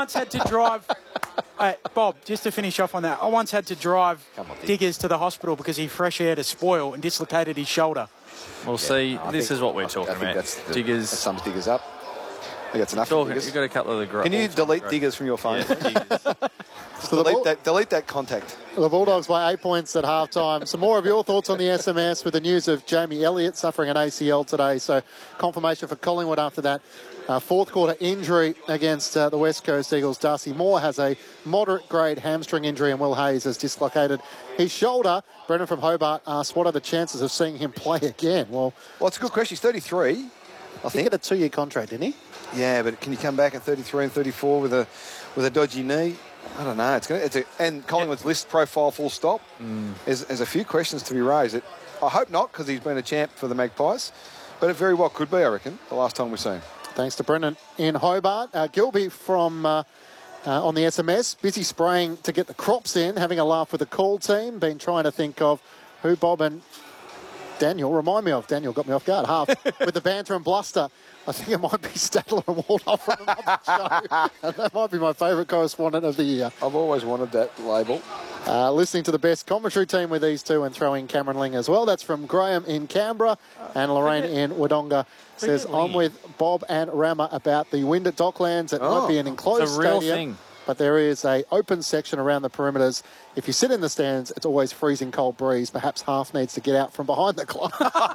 once had to drive... Bob, just to finish off on that, I once had to drive Diggers to the hospital because he fresh aired a spoil and dislocated his shoulder. Well, this is what we're talking about. Diggers. That sums Diggers up. I think that's enough. You've got a couple of the... Can you delete Diggers from your phone? Yeah, delete that contact. The Bulldogs by 8 points at halftime. Some more of your thoughts on the SMS with the news of Jamie Elliott suffering an ACL today. So confirmation for Collingwood after that fourth quarter injury against the West Coast Eagles. Darcy Moore has a moderate grade hamstring injury and Will Hayes has dislocated his shoulder. Brendan from Hobart asked, what are the chances of seeing him play again? Well, it's a good question. He's 33, I think. He got a 2-year contract, didn't he? Yeah, but can you come back at 33 and 34 with a dodgy knee? I don't know. And Collingwood's list profile full stop. There's a few questions to be raised. I hope not, because he's been a champ for the Magpies, but it very well could be, I reckon, the last time we've seen him. Thanks to Brendan in Hobart. Gilby from on the SMS, busy spraying to get the crops in, having a laugh with the call team, been trying to think of who Bob and Daniel remind me of. Daniel got me off guard, half, with the banter and bluster. I think it might be Stadler and Waldhoff from another show. And that might be my favourite correspondent of the year. I've always wanted that label. Listening to the best commentary team with these two and throwing Cameron Ling as well. That's from Graham in Canberra and Lorraine in Wodonga. Says, I'm with Bob and Rama about the wind at Docklands. It might be an enclosed stadium, but there is a open section around the perimeters. If you sit in the stands, it's always freezing cold breeze. Perhaps half needs to get out from behind the club.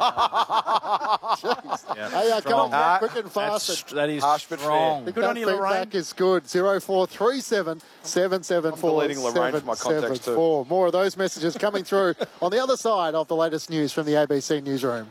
Hey, come on, quick and fast. That is strong. Good on you, Lorraine. Is good. 0437 774 774. More of those messages coming through on the other side of the latest news from the ABC newsroom.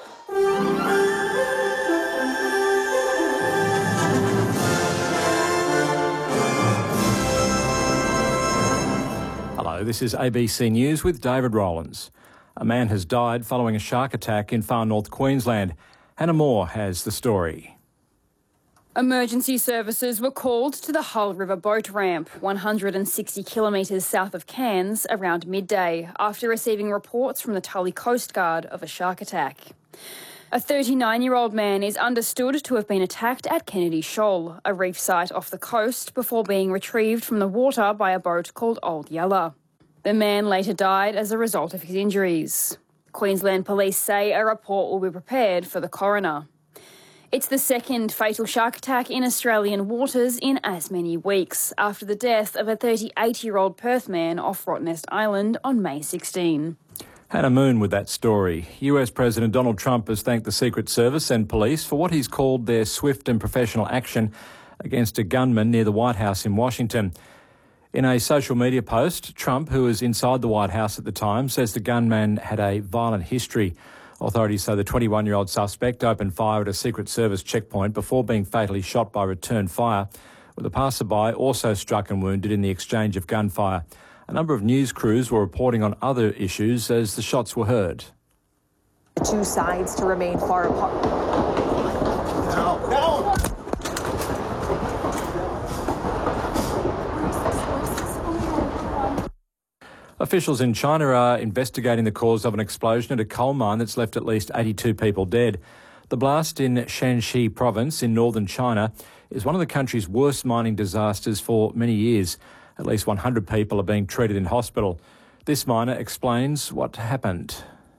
Hello, this is ABC News with David Rowlands. A man has died following a shark attack in far north Queensland. Hannah Moore has the story. Emergency services were called to the Hull River boat ramp, 160 kilometres south of Cairns, around midday, after receiving reports from the Tully Coast Guard of a shark attack. A 39-year-old man is understood to have been attacked at Kennedy Shoal, a reef site off the coast, before being retrieved from the water by a boat called Old Yeller. The man later died as a result of his injuries. Queensland Police say a report will be prepared for the coroner. It's the second fatal shark attack in Australian waters in as many weeks, after the death of a 38-year-old Perth man off Rottnest Island on May 16. Hannah Moon with that story. US President Donald Trump has thanked the Secret Service and police for what he's called their swift and professional action against a gunman near the White House in Washington. In a social media post, Trump, who was inside the White House at the time, says the gunman had a violent history. Authorities say the 21-year-old suspect opened fire at a Secret Service checkpoint before being fatally shot by return fire, with a passerby also struck and wounded in the exchange of gunfire. A number of news crews were reporting on other issues as the shots were heard. The two sides to remain far apart. No. Officials in China are investigating the cause of an explosion at a coal mine that's left at least 82 people dead. The blast in Shanxi province in northern China is one of the country's worst mining disasters for many years. At least 100 people are being treated in hospital. This miner explains what happened.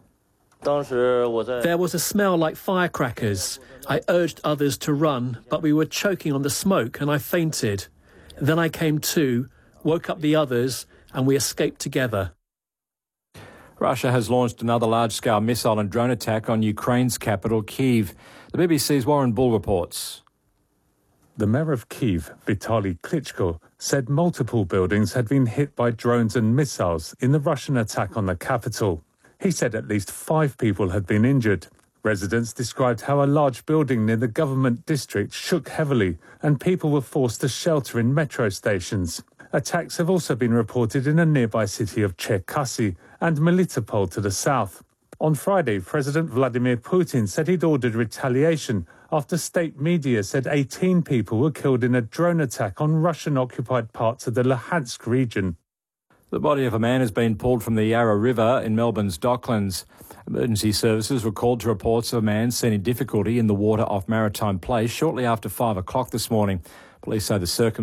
There was a smell like firecrackers. I urged others to run, but we were choking on the smoke and I fainted. Then I came to, woke up the others, and we escaped together. Russia has launched another large-scale missile and drone attack on Ukraine's capital, Kyiv. The BBC's Warren Bull reports. The mayor of Kyiv, Vitaly Klitschko, said multiple buildings had been hit by drones and missiles in the Russian attack on the capital. He said at least 5 people had been injured. Residents described how a large building near the government district shook heavily and people were forced to shelter in metro stations. Attacks have also been reported in a nearby city of Cherkasy and Melitopol to the south. On Friday, President Vladimir Putin said he'd ordered retaliation after state media said 18 people were killed in a drone attack on Russian-occupied parts of the Luhansk region. The body of a man has been pulled from the Yarra River in Melbourne's Docklands. Emergency services were called to reports of a man seen in difficulty in the water off Maritime Place shortly after 5 o'clock this morning. Police say the